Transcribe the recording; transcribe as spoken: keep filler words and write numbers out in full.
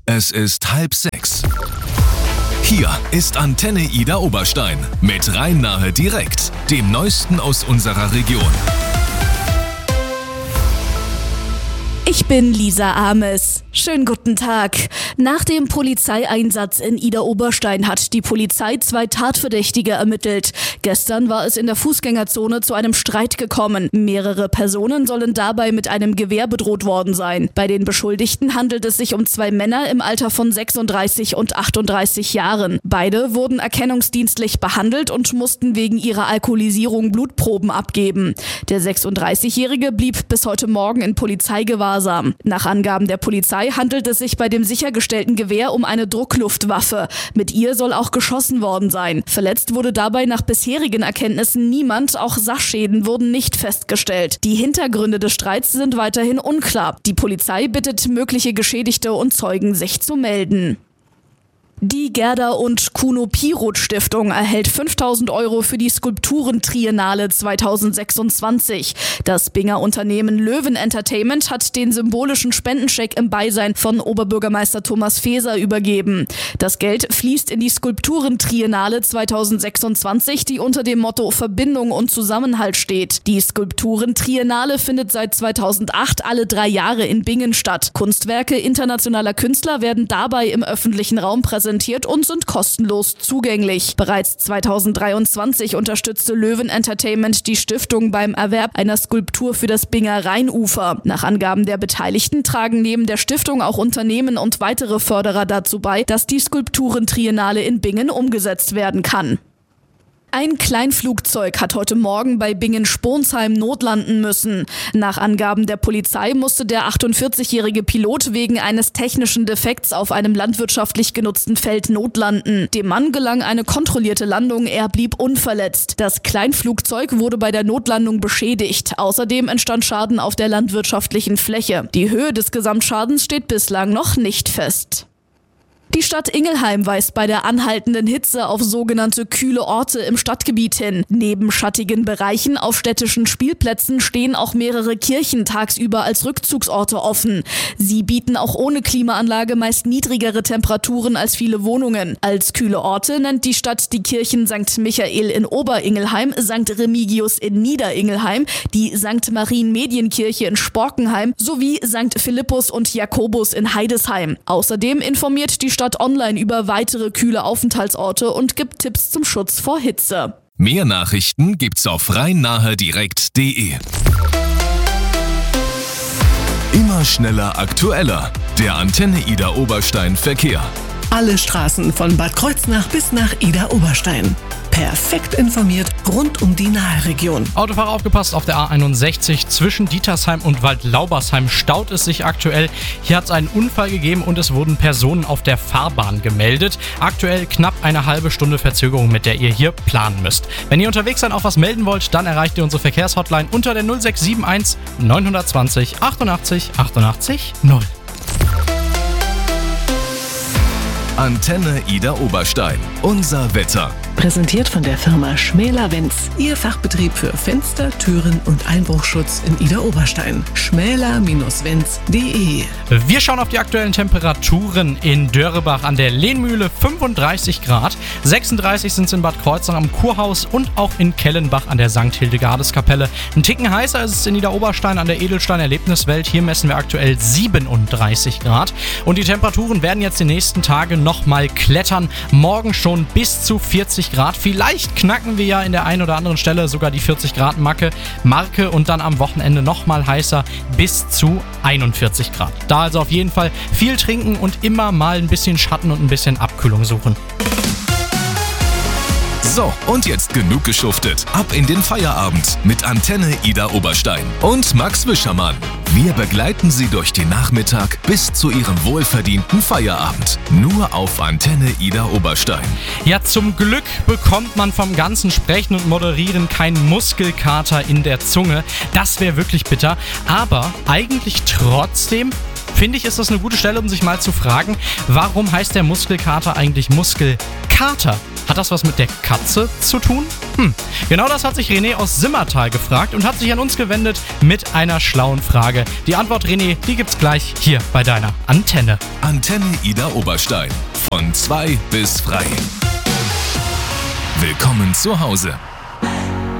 Es ist halb sechs. Hier ist Antenne Ida Oberstein mit Rhein-Nahe direkt, dem Neuesten aus unserer Region. Ich bin Lisa Ames. Schönen guten Tag. Nach dem Polizeieinsatz in Ida Oberstein hat die Polizei zwei Tatverdächtige ermittelt. Gestern war es in der Fußgängerzone zu einem Streit gekommen. Mehrere Personen sollen dabei mit einem Gewehr bedroht worden sein. Bei den Beschuldigten handelt es sich um zwei Männer im Alter von sechsunddreißig und achtunddreißig Jahren. Beide wurden erkennungsdienstlich behandelt und mussten wegen ihrer Alkoholisierung Blutproben abgeben. Der sechsunddreißigjährige blieb bis heute Morgen in Polizeigewahrsam. Nach Angaben der Polizei handelt es sich bei dem sichergestellten Gewehr um eine Druckluftwaffe. Mit ihr soll auch geschossen worden sein. Verletzt wurde dabei nach bisherigen Erkenntnissen niemand, auch Sachschäden wurden nicht festgestellt. Die Hintergründe des Streits sind weiterhin unklar. Die Polizei bittet mögliche Geschädigte und Zeugen, sich zu melden. Die Gerda und Kuno Piroth Stiftung erhält fünftausend Euro für die Skulpturentriennale zweitausendsechsundzwanzig. Das Binger Unternehmen Löwen Entertainment hat den symbolischen Spendenscheck im Beisein von Oberbürgermeister Thomas Faeser übergeben. Das Geld fließt in die Skulpturentriennale zweitausendsechsundzwanzig, die unter dem Motto Verbindung und Zusammenhalt steht. Die Skulpturentriennale findet seit zweitausendacht alle drei Jahre in Bingen statt. Kunstwerke internationaler Künstler werden dabei im öffentlichen Raum präsentiert und sind kostenlos zugänglich. Bereits zweitausenddreiundzwanzig unterstützte Löwen Entertainment die Stiftung beim Erwerb einer Skulptur für das Binger Rheinufer. Nach Angaben der Beteiligten tragen neben der Stiftung auch Unternehmen und weitere Förderer dazu bei, dass die Skulpturentriennale in Bingen umgesetzt werden kann. Ein Kleinflugzeug hat heute Morgen bei Bingen-Sponsheim notlanden müssen. Nach Angaben der Polizei musste der achtundvierzigjährige Pilot wegen eines technischen Defekts auf einem landwirtschaftlich genutzten Feld notlanden. Dem Mann gelang eine kontrollierte Landung, er blieb unverletzt. Das Kleinflugzeug wurde bei der Notlandung beschädigt. Außerdem entstand Schaden auf der landwirtschaftlichen Fläche. Die Höhe des Gesamtschadens steht bislang noch nicht fest. Die Stadt Ingelheim weist bei der anhaltenden Hitze auf sogenannte kühle Orte im Stadtgebiet hin. Neben schattigen Bereichen auf städtischen Spielplätzen stehen auch mehrere Kirchen tagsüber als Rückzugsorte offen. Sie bieten auch ohne Klimaanlage meist niedrigere Temperaturen als viele Wohnungen. Als kühle Orte nennt die Stadt die Kirchen Sankt Michael in Oberingelheim, Sankt Remigius in Niederingelheim, die Sankt Marien-Medienkirche in Sporkenheim sowie Sankt Philippus und Jakobus in Heidesheim. Außerdem informiert die Stadt online über weitere kühle Aufenthaltsorte und gibt Tipps zum Schutz vor Hitze. Mehr Nachrichten gibt's auf rhein-nahe direkt punkt de. Immer schneller, aktueller. Der Antenne Ida Oberstein Verkehr. Alle Straßen von Bad Kreuznach bis nach Ida Oberstein. Perfekt informiert rund um die Nahe-Region. Autofahrer aufgepasst, auf der A einundsechzig zwischen Dietersheim und Waldlaubersheim staut es sich aktuell. Hier hat es einen Unfall gegeben und es wurden Personen auf der Fahrbahn gemeldet. Aktuell knapp eine halbe Stunde Verzögerung, mit der ihr hier planen müsst. Wenn ihr unterwegs seid, auch was melden wollt, dann erreicht ihr unsere Verkehrshotline unter der null sechs sieben eins neun zwei null achtundachtzig achtundachtzig null. Antenne Ida Oberstein. Unser Wetter. Präsentiert von der Firma Schmäler-Wenz. Ihr Fachbetrieb für Fenster, Türen und Einbruchschutz in Ida Oberstein. schmäler Wenz punkt de. Wir schauen auf die aktuellen Temperaturen in Dörrebach an der Lehnmühle. fünfunddreißig Grad. sechsunddreißig sind es in Bad Kreuznach am Kurhaus und auch in Kellenbach an der Sankt Hildegardeskapelle. Ein Ticken heißer ist es in Ida Oberstein an der Edelstein Erlebniswelt. Hier messen wir aktuell siebenunddreißig Grad. Und die Temperaturen werden jetzt die nächsten Tage nochmal klettern. Morgen schon bis zu vierzig Grad. Vielleicht knacken wir ja in der einen oder anderen Stelle sogar die vierzig Grad Marke, Marke und dann am Wochenende nochmal heißer bis zu einundvierzig Grad. Da also auf jeden Fall viel trinken und immer mal ein bisschen Schatten und ein bisschen Abkühlung suchen. So, und jetzt genug geschuftet. Ab in den Feierabend mit Antenne Ida Oberstein und Max Wischermann. Wir begleiten Sie durch den Nachmittag bis zu Ihrem wohlverdienten Feierabend. Nur auf Antenne Ida Oberstein. Ja, zum Glück bekommt man vom ganzen Sprechen und Moderieren keinen Muskelkater in der Zunge. Das wäre wirklich bitter. Aber eigentlich trotzdem finde ich, ist das eine gute Stelle, um sich mal zu fragen, warum heißt der Muskelkater eigentlich Muskelkater? Hat das was mit der Katze zu tun? Hm, genau das hat sich René aus Simmertal gefragt und hat sich an uns gewendet mit einer schlauen Frage. Die Antwort, René, die gibt's gleich hier bei deiner Antenne. Antenne Ida Oberstein. Von zwei bis frei. Willkommen zu Hause.